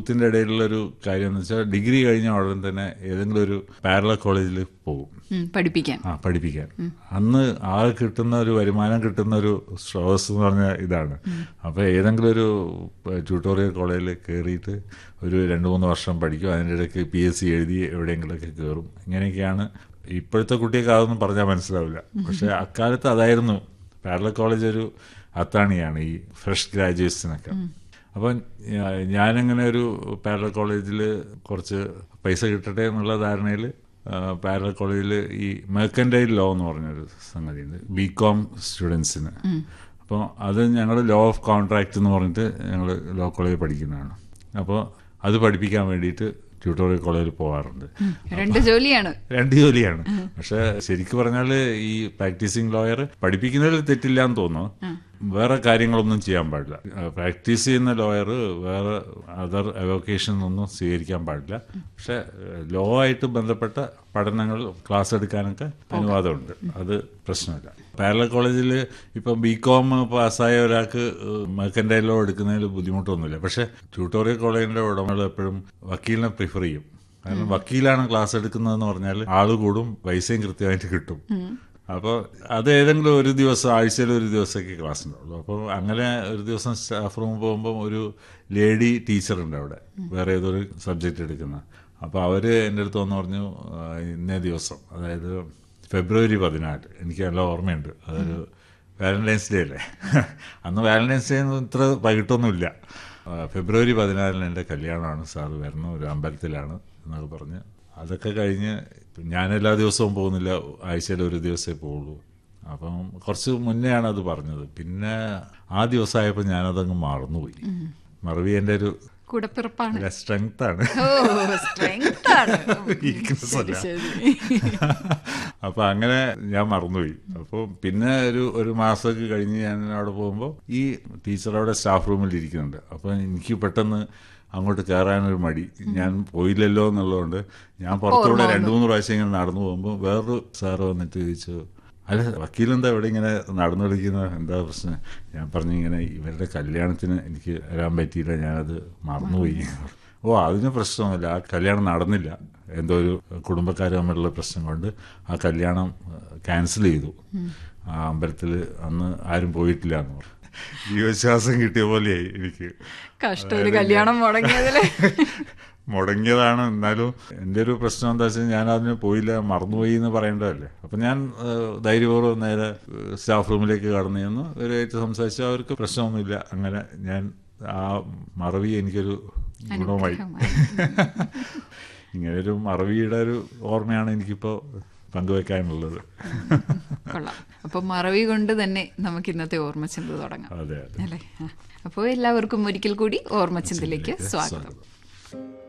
യൂത്തിൻ്റെ ഇടയിലുള്ളൊരു കാര്യം എന്ന് വെച്ചാൽ ഡിഗ്രി കഴിഞ്ഞ ഉടൻ തന്നെ ഏതെങ്കിലും ഒരു പാരലൽ കോളേജിൽ പോകും പഠിപ്പിക്കാൻ. അന്ന് ആകെ കിട്ടുന്ന ഒരു വരുമാനം കിട്ടുന്ന ഒരു സ്രോതസ് എന്ന് പറഞ്ഞ ഇതാണ്. അപ്പോൾ ഏതെങ്കിലും ഒരു ട്യൂട്ടോറിയൽ കോളേജിൽ കയറിയിട്ട് ഒരു 2-3 വർഷം പഠിക്കും. അതിൻ്റെ ഇടയ്ക്ക് PSC എഴുതി എവിടെയെങ്കിലുമൊക്കെ കയറും. ഇങ്ങനെയൊക്കെയാണ്. ഇപ്പോഴത്തെ കുട്ടിയൊക്കെ അതൊന്നും പറഞ്ഞാൽ മനസ്സിലാവില്ല. പക്ഷേ അക്കാലത്ത് അതായിരുന്നു. പാരലൽ കോളേജ് ഒരു അത്താണിയാണ് ഈ ഫ്രഷ് ഗ്രാജുവേറ്റ്സിനൊക്കെ. അപ്പം ഞാനിങ്ങനെ ഒരു പാരലൽ കോളേജിൽ കുറച്ച് പൈസ കിട്ടട്ടെ എന്നുള്ള ധാരണയിൽ പാരലൽ കോളേജിൽ ഈ മെർക്കൻറ്റൈൽ ലോ എന്ന് പറഞ്ഞൊരു സംഗതിയുണ്ട് BCom സ്റ്റുഡൻസിന്. അപ്പോൾ അത് ഞങ്ങൾ ലോ ഓഫ് കോൺട്രാക്റ്റ് എന്ന് പറഞ്ഞിട്ട് ഞങ്ങൾ ലോ കോളേജിൽ പഠിക്കുന്നതാണ്. അപ്പോൾ അത് പഠിപ്പിക്കാൻ വേണ്ടിയിട്ട് ട്യൂട്ടോറിയൽ കോളേജിൽ പോകാറുണ്ട്. 2 ജോലിയാണ്. പക്ഷെ ശരിക്കും പറഞ്ഞാൽ ഈ പ്രാക്ടീസിങ് ലോയർ പഠിപ്പിക്കുന്നതിൽ തെറ്റില്ല എന്ന് തോന്നുന്നു. വേറെ കാര്യങ്ങളൊന്നും ചെയ്യാൻ പാടില്ല. പ്രാക്ടീസ് ചെയ്യുന്ന ലോയർ വേറെ അതർ അവോക്കേഷൻ ഒന്നും സ്വീകരിക്കാൻ പാടില്ല. പക്ഷെ ലോ ആയിട്ട് ബന്ധപ്പെട്ട പഠനങ്ങൾ ക്ലാസ് എടുക്കാനൊക്കെ അനുവാദമുണ്ട്. അത് പ്രശ്നമില്ല. പാരലൽ കോളേജിൽ ഇപ്പം BCom പാസ്സായ ഒരാൾക്ക് മെർക്കൻറ്റൈൽ ലോ എടുക്കുന്നതിൽ ബുദ്ധിമുട്ടൊന്നുമില്ല. പക്ഷെ ട്യൂട്ടോറിയൽ കോളേജിന്റെ ഉടമകൾ എപ്പോഴും വക്കീലിനെ പ്രിഫർ ചെയ്യും. കാരണം വക്കീലാണ് ക്ലാസ് എടുക്കുന്നതെന്ന് പറഞ്ഞാൽ ആള് കൂടും, പൈസയും കൃത്യമായിട്ട് കിട്ടും. അപ്പോൾ അത് ഏതെങ്കിലും ഒരു ദിവസം, ആഴ്ചയിൽ ഒരു ദിവസമൊക്കെ ക്ലാസ് ഉണ്ടാവുള്ളൂ. അപ്പോൾ അങ്ങനെ ഒരു ദിവസം സ്റ്റാഫ് റൂമിൽ പോകുമ്പോൾ ഒരു ലേഡി ടീച്ചറുണ്ട് അവിടെ, വേറെ ഏതൊരു സബ്ജക്റ്റ് എടുക്കുന്ന. അപ്പോൾ അവർ എൻ്റെ അടുത്ത് വന്ന് പറഞ്ഞു, ഇന്നേ ദിവസം, അതായത് ഫെബ്രുവരി 14, എനിക്ക് നല്ല ഓർമ്മയുണ്ട്, അതൊരു വാലന്റൈൻസ് ഡേ അല്ലേ. അന്ന് വാലന്റൈൻസ് ഡേ ഇത്ര വൈകിട്ടൊന്നുമില്ല. ഫെബ്രുവരി 14 എൻ്റെ കല്യാണമാണ്, സാറ് വരണം, ഒരു അമ്പലത്തിലാണ് എന്നൊക്കെ പറഞ്ഞ്. അതൊക്കെ കഴിഞ്ഞ് ഞാൻ എല്ലാ ദിവസവും പോകുന്നില്ല, ആഴ്ചയിൽ ഒരു ദിവസമേ പോവുള്ളൂ. അപ്പം കുറച്ച് മുന്നെയാണ് അത് പറഞ്ഞത്. പിന്നെ ആ ദിവസമായപ്പോൾ ഞാനതങ്ങ് മറന്നുപോയി. മറവി എൻ്റെ ഒരു സ്ട്രെങ്താണ്, വീക്ക്നെസ് അല്ല. അപ്പൊ അങ്ങനെ ഞാൻ മറന്നുപോയി. അപ്പോൾ പിന്നെ ഒരു മാസമൊക്കെ കഴിഞ്ഞ് ഞാൻ അവിടെ പോകുമ്പോൾ ഈ ടീച്ചർ അവിടെ സ്റ്റാഫ് റൂമിൽ ഇരിക്കുന്നുണ്ട്. അപ്പോൾ എനിക്ക് പെട്ടെന്ന് അങ്ങോട്ട് കയറാനൊരു മടി. ഞാൻ പോയില്ലല്ലോ എന്നുള്ളതുകൊണ്ട് ഞാൻ പുറത്തൂടെ 2-3 പ്രാവശ്യം ഇങ്ങനെ നടന്നു പോകുമ്പോൾ വേറൊരു സാറ് വന്നിട്ട് ചോദിച്ചു, അല്ല വക്കീലെന്താ ഇവിടെ ഇങ്ങനെ നടന്നു കളിക്കുന്നത്, എന്താ പ്രശ്നം? ഞാൻ പറഞ്ഞു, ഇങ്ങനെ ഇവരുടെ കല്യാണത്തിന് എനിക്ക് വരാൻ പറ്റിയില്ല, ഞാനത് മറന്നുപോയി. ഓ, അതിന് പ്രശ്നമൊന്നുമില്ല, ആ കല്യാണം നടന്നില്ല, എന്തോ ഒരു കുടുംബക്കാർ തമ്മിലുള്ള പ്രശ്നം കൊണ്ട് ആ കല്യാണം ക്യാൻസൽ ചെയ്തു. ആ അമ്പലത്തിൽ അന്ന് ആരും പോയിട്ടില്ല എന്ന് പറഞ്ഞു. ജീവശ്വാസം കിട്ടിയ പോലെയായി എനിക്ക്. കഷ്ടം, കല്യാണം മുടങ്ങിയതാണ്. എന്നാലും എൻ്റെ ഒരു പ്രശ്നം എന്താ വെച്ചാൽ ഞാൻ അതിന് പോയില്ല, മറന്നുപോയി എന്ന് പറയേണ്ടതല്ലേ. അപ്പം ഞാൻ ധൈര്യപൂർവ്വം നേരെ സ്റ്റാഫ് റൂമിലേക്ക് കടന്നു ചെന്ന് ഇവരായിട്ട് സംസാരിച്ചു. അവർക്ക് പ്രശ്നമൊന്നുമില്ല. അങ്ങനെ ഞാൻ ആ മറവി എനിക്കൊരു ഗുണമായി. ഇങ്ങനൊരു മറവിയുടെ ഒരു ഓർമ്മയാണ് എനിക്കിപ്പോൾ പങ്കുവെക്കാനുള്ളത്. കൊള്ളാം. അപ്പോൾ മറവി കൊണ്ട് തന്നെ നമുക്ക് ഇന്നത്തെ ഓർമ്മച്ചിന്ത തുടങ്ങാം അല്ലേ? അപ്പോൾ എല്ലാവർക്കും ഒരിക്കൽ കൂടി ഓർമ്മച്ചിന്തയിലേക്ക് സ്വാഗതം.